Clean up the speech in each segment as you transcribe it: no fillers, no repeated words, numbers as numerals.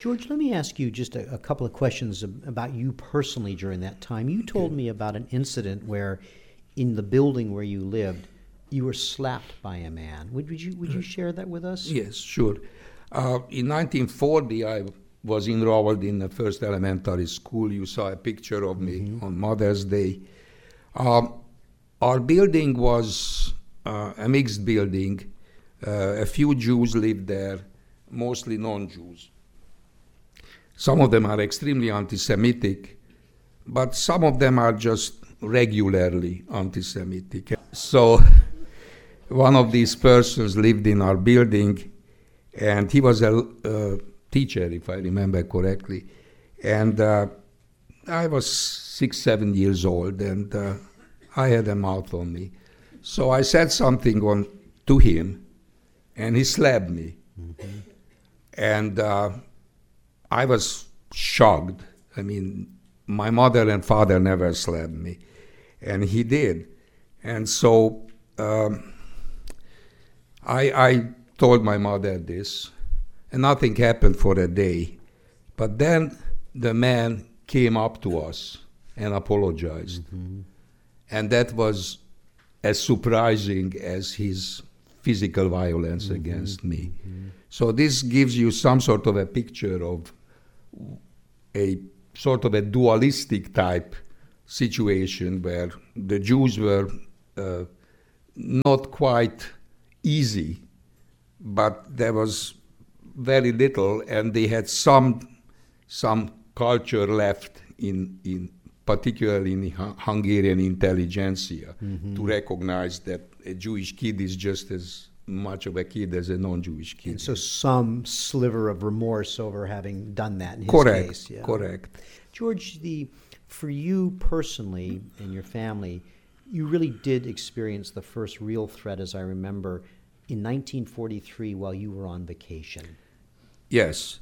George, let me ask you just a couple of questions about you personally during that time. You told me about an incident where in the building where you lived, you were slapped by a man. Would you share that with us? Yes, sure. In 1940, I was enrolled in the first elementary school. You saw a picture of me on Mother's Day. Our building was a mixed building. A few Jews lived there, mostly non-Jews. Some of them are extremely anti-Semitic, but some of them are just regularly anti-Semitic. So one of these persons lived in our building, and he was a teacher, if I remember correctly. And I was 6, 7 years old, and I had a mouth on me. So I said something to him, and he slapped me. Mm-hmm. And I was shocked. I mean, my mother and father never slapped me, and he did. And so I told my mother this, and nothing happened for a day. But then the man came up to us and apologized. Mm-hmm. And that was as surprising as his physical violence against me. Mm-hmm. So this gives you some sort of a picture of a sort of a dualistic type situation where the Jews were not quite easy, but there was very little, and they had some culture left in particularly in the Hungarian intelligentsia, to recognize that a Jewish kid is just as much of a kid as a non-Jewish kid. And so some sliver of remorse over having done that in his case. Yeah. Correct. George, for you personally and your family, you really did experience the first real threat, as I remember, in 1943 while you were on vacation. Yes.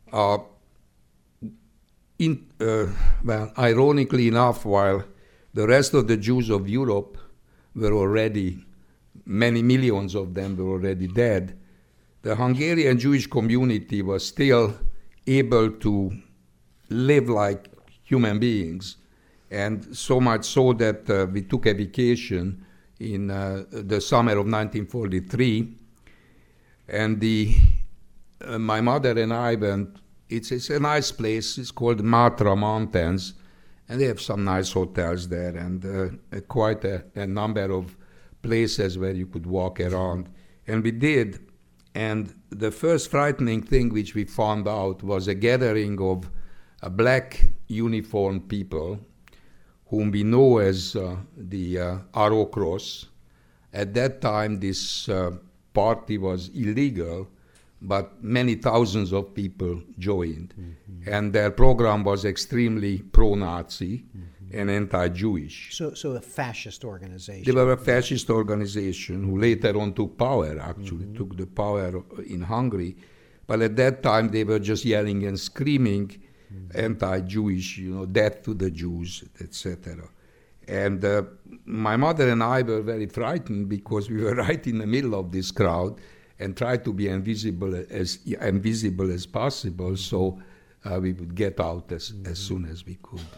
Well, ironically enough, while the rest of the Jews of Europe were already, many millions of them were already dead, the Hungarian Jewish community was still able to live like human beings. And so much so that we took a vacation in the summer of 1943. And my mother and I went. It's a nice place. It's called Matra Mountains, and they have some nice hotels there, and quite a number of places where you could walk around. And we did. And the first frightening thing which we found out was a gathering of black uniformed people, whom we know as the Arrow Cross. At that time, this party was illegal, but many thousands of people joined. Mm-hmm. And their program was extremely pro-Nazi and anti-Jewish. So a fascist organization. They were a fascist organization who later on took power, actually, took the power in Hungary. But at that time, they were just yelling and screaming anti-Jewish, death to the Jews, etc. And my mother and I were very frightened because we were right in the middle of this crowd and tried to be invisible as possible, so we would get out as soon as we could.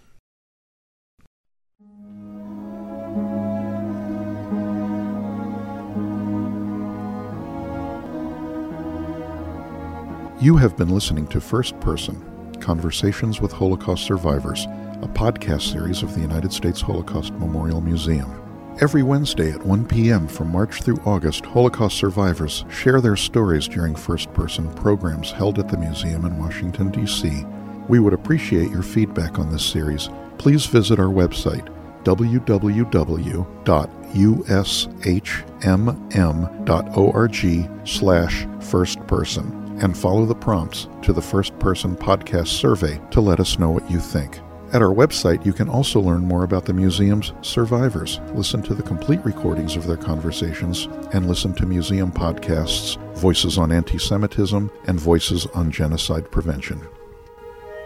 You have been listening to First Person, Conversations with Holocaust Survivors, a podcast series of the United States Holocaust Memorial Museum. Every Wednesday at 1 p.m. from March through August, Holocaust survivors share their stories during first-person programs held at the museum in Washington, D.C. We would appreciate your feedback on this series. Please visit our website, www.ushmm.org/firstperson, and follow the prompts to the First Person Podcast Survey to let us know what you think. At our website, you can also learn more about the museum's survivors, listen to the complete recordings of their conversations, and listen to museum podcasts, Voices on Anti-Semitism and Voices on Genocide Prevention.